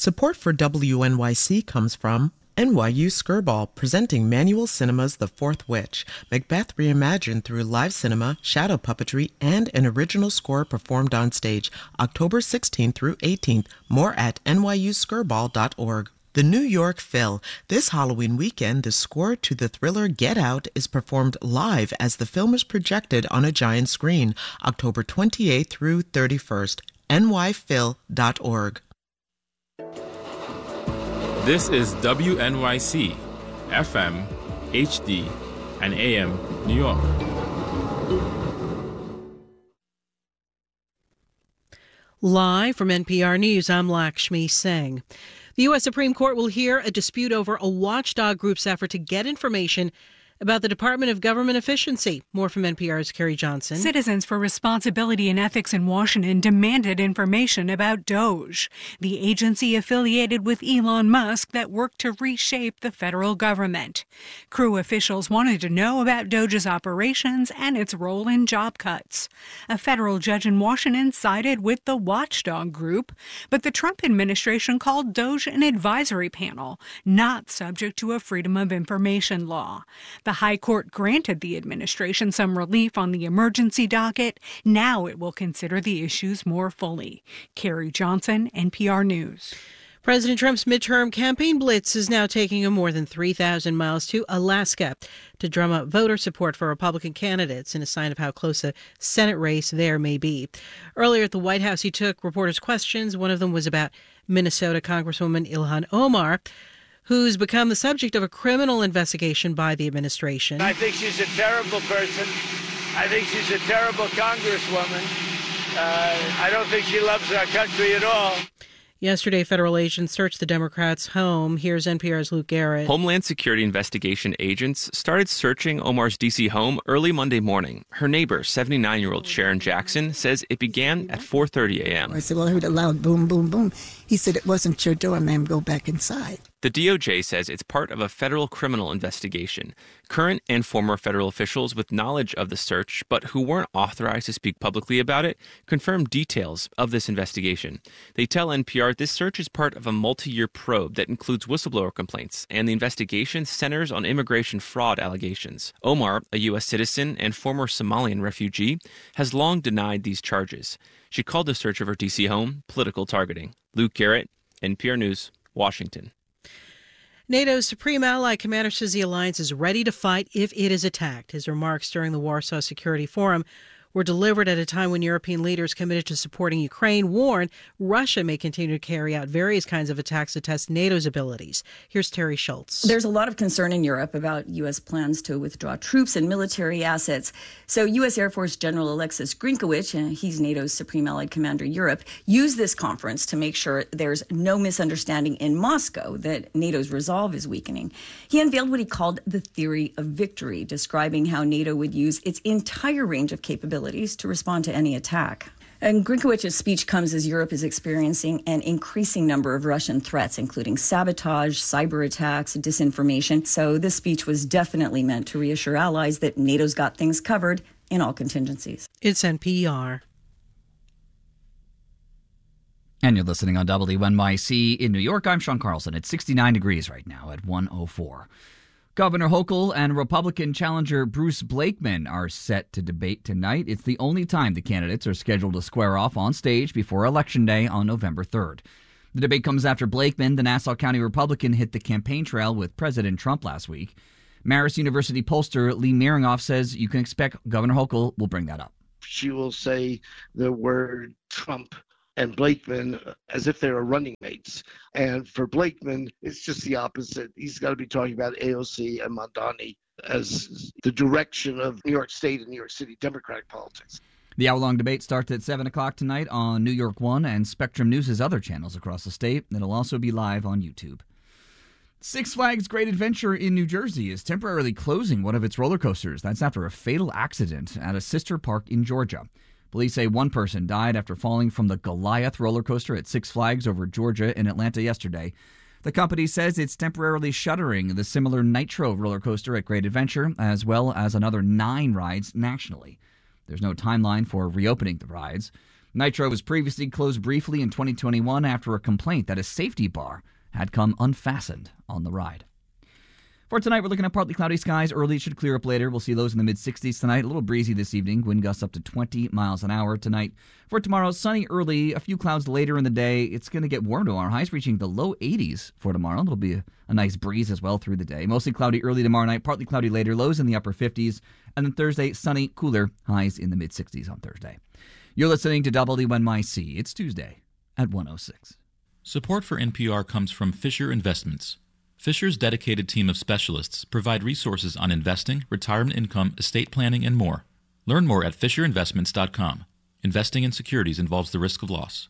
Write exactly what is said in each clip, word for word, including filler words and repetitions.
Support for W N Y C comes from N Y U Skirball, presenting Manual Cinema's The Fourth Witch, Macbeth reimagined through live cinema, shadow puppetry, and an original score performed on stage, October sixteenth through eighteenth. More at N Y U skirball dot org. The New York Phil. This Halloween weekend, the score to the thriller Get Out is performed live as the film is projected on a giant screen, October twenty-eighth through thirty-first. N Y phil dot org. This is W N Y C, F M, H D, and A M, New York. Live from N P R News, I'm Lakshmi Singh. The U S Supreme Court will hear a dispute over a watchdog group's effort to get information about the Department of Government Efficiency. More from N P R's Carrie Johnson. Citizens for Responsibility and Ethics in Washington demanded information about DOGE, the agency affiliated with Elon Musk that worked to reshape the federal government. Crew officials wanted to know about DOGE's operations and its role in job cuts. A federal judge in Washington sided with the watchdog group, but the Trump administration called DOGE an advisory panel, not subject to a Freedom of Information law. The High Court granted the administration some relief on the emergency docket. Now it will consider the issues more fully. Carrie Johnson, N P R News. President Trump's midterm campaign blitz is now taking him more than three thousand miles to Alaska to drum up voter support for Republican candidates in a sign of how close a Senate race there may be. Earlier at the White House, he took reporters' questions. One of them was about Minnesota Congresswoman Ilhan Omar, who's become the subject of a criminal investigation by the administration. I think she's a terrible person. I think she's a terrible congresswoman. Uh, I don't think she loves our country at all. Yesterday, federal agents searched the Democrats' home. Here's N P R's Luke Garrett. Homeland Security investigation agents started searching Omar's D C home early Monday morning. Her neighbor, seventy-nine-year-old Sharon Jackson, says it began at four thirty a.m. I said, well, I heard a loud boom, boom, boom. He said, it wasn't your door, ma'am. Go back inside. The D O J says it's part of a federal criminal investigation. Current and former federal officials with knowledge of the search, but who weren't authorized to speak publicly about it, confirmed details of this investigation. They tell N P R this search is part of a multi-year probe that includes whistleblower complaints, and the investigation centers on immigration fraud allegations. Omar, a U S citizen and former Somalian refugee, has long denied these charges. She called the search of her D C home political targeting. Luke Garrett, N P R News, Washington. NATO's Supreme Allied Commander says the alliance is ready to fight if it is attacked. His remarks during the Warsaw Security Forum were delivered at a time when European leaders committed to supporting Ukraine warned Russia may continue to carry out various kinds of attacks to test NATO's abilities. Here's Terry Schultz. There's a lot of concern in Europe about U S plans to withdraw troops and military assets. So U S Air Force General Alexis Grinkowicz, and he's NATO's Supreme Allied Commander Europe, used this conference to make sure there's no misunderstanding in Moscow that NATO's resolve is weakening. He unveiled what he called the theory of victory, describing how NATO would use its entire range of capabilities to respond to any attack. And Grinkowicz's speech comes as Europe is experiencing an increasing number of Russian threats, including sabotage, cyber attacks, disinformation. So this speech was definitely meant to reassure allies that NATO's got things covered in all contingencies. It's N P R. And you're listening on W N Y C in New York. I'm Sean Carlson. It's sixty-nine degrees right now at one oh four. Governor Hochul and Republican challenger Bruce Blakeman are set to debate tonight. It's the only time the candidates are scheduled to square off on stage before Election Day on November third. The debate comes after Blakeman, the Nassau County Republican, hit the campaign trail with President Trump last week. Marist University pollster Lee Miringoff says you can expect Governor Hochul will bring that up. She will say the word Trump and Blakeman as if they were running mates. And for Blakeman, it's just the opposite. He's got to be talking about A O C and Mamdani as the direction of New York State and New York City Democratic politics. The hour-long debate starts at seven o'clock tonight on New York One and Spectrum News' other channels across the state. It'll also be live on YouTube. Six Flags Great Adventure in New Jersey is temporarily closing one of its roller coasters. That's after a fatal accident at a sister park in Georgia. Police say one person died after falling from the Goliath roller coaster at Six Flags over Georgia in Atlanta yesterday. The company says it's temporarily shuttering the similar Nitro roller coaster at Great Adventure, as well as another nine rides nationally. There's no timeline for reopening the rides. Nitro was previously closed briefly in twenty twenty-one after a complaint that a safety bar had come unfastened on the ride. For tonight, we're looking at partly cloudy skies. Early, it should clear up later. We'll see lows in the mid-sixties tonight. A little breezy this evening. Wind gusts up to twenty miles an hour tonight. For tomorrow, sunny early, a few clouds later in the day. It's going to get warm tomorrow. Highs reaching the low eighties for tomorrow. It'll be a, a nice breeze as well through the day. Mostly cloudy early tomorrow night. Partly cloudy later. Lows in the upper fifties. And then Thursday, sunny, cooler. Highs in the mid-sixties on Thursday. You're listening to W N Y C. It's Tuesday at one oh six. Support for N P R comes from Fisher Investments. Fisher's dedicated team of specialists provide resources on investing, retirement income, estate planning, and more. Learn more at fisher investments dot com. Investing in securities involves the risk of loss.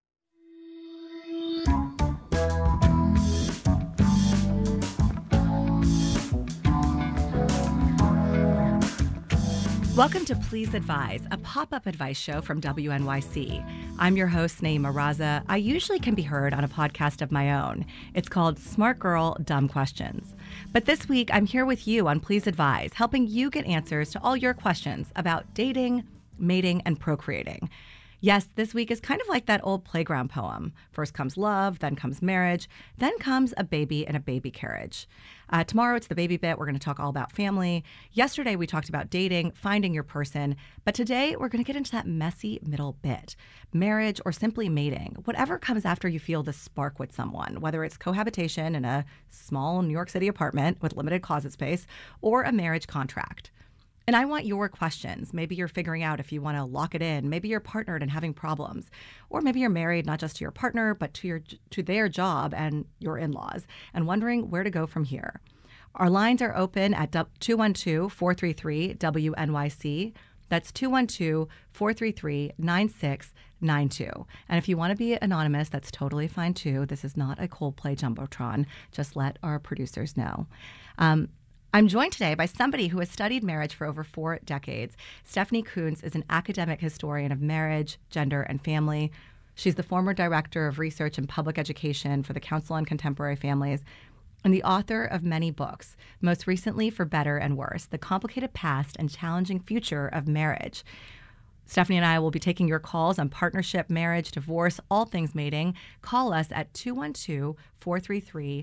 Welcome to Please Advise, a pop-up advice show from W N Y C. I'm your host, Naeema Raza. I usually can be heard on a podcast of my own. It's called Smart Girl, Dumb Questions. But this week, I'm here with you on Please Advise, helping you get answers to all your questions about dating, mating, and procreating. Yes, this week is kind of like that old playground poem. First comes love, then comes marriage, then comes a baby and a baby carriage. Uh, tomorrow, it's the baby bit. We're going to talk all about family. Yesterday, we talked about dating, finding your person. But today, we're going to get into that messy middle bit, marriage or simply mating. Whatever comes after you feel the spark with someone, whether it's cohabitation in a small New York City apartment with limited closet space or a marriage contract. And I want your questions. Maybe you're figuring out if you want to lock it in. Maybe you're partnered and having problems. Or maybe you're married not just to your partner, but to your to their job and your in-laws and wondering where to go from here. Our lines are open at two one two, four three three, W N Y C. That's two one two, four three three, nine six nine two. And if you want to be anonymous, that's totally fine too. This is not a Coldplay Jumbotron. Just let our producers know. Um, I'm joined today by somebody who has studied marriage for over four decades. Stephanie Coontz is an academic historian of marriage, gender, and family. She's the former director of research and public education for the Council on Contemporary Families and the author of many books, most recently For Better and Worse, The Complicated Past and Challenging Future of Marriage. Stephanie and I will be taking your calls on partnership, marriage, divorce, all things mating. Call us at two one two, four three three,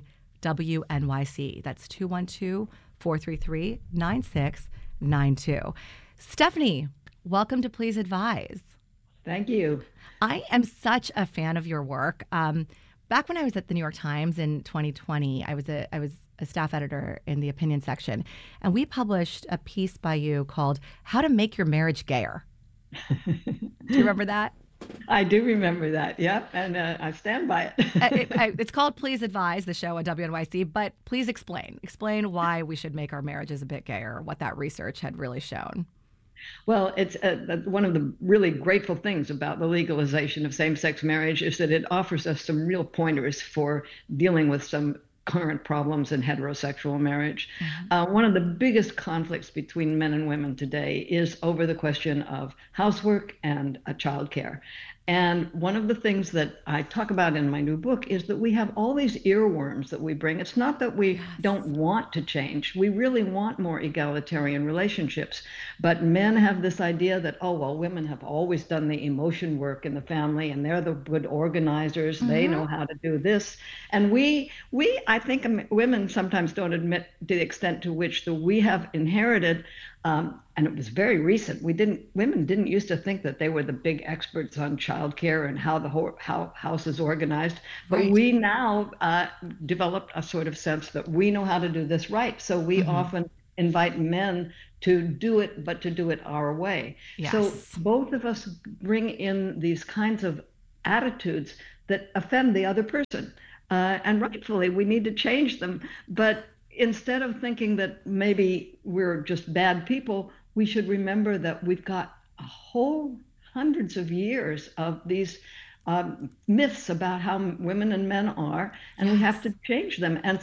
W N Y C. That's two one two, four three three, nine six nine two. Stephanie, welcome to Please Advise. Thank you. I am such a fan of your work. Um, back when I was at the New York Times in twenty twenty, I was a I was a staff editor in the opinion section, and we published a piece by you called "How to Make Your Marriage Gayer." Do you remember that? I do remember that, yep, and uh, I stand by it. it I, it's called Please Advise, the show on W N Y C, but please explain. Explain why we should make our marriages a bit gayer, what that research had really shown. Well, it's uh, one of the really grateful things about the legalization of same-sex marriage is that it offers us some real pointers for dealing with some current problems in heterosexual marriage. Mm-hmm. Uh, one of the biggest conflicts between men and women today is over the question of housework and uh, childcare. And one of the things that I talk about in my new book is that we have all these earworms that we bring. It's not that we yes. don't want to change. We really want more egalitarian relationships. But men have this idea that, oh, well, women have always done the emotion work in the family and they're the good organizers. Mm-hmm. They know how to do this. And we, we, I think women sometimes don't admit to the extent to which that we have inherited Um, and it was very recent. We didn't. Women didn't used to think that they were the big experts on childcare and how the whole how house is organized. But right. we now uh, developed a sort of sense that we know how to do this right. So we mm-hmm. often invite men to do it, but to do it our way. Yes. So both of us bring in these kinds of attitudes that offend the other person, uh, and rightfully we need to change them. But instead of thinking that maybe we're just bad people, we should remember that we've got a whole hundreds of years of these um, myths about how women and men are, and yes. we have to change them. And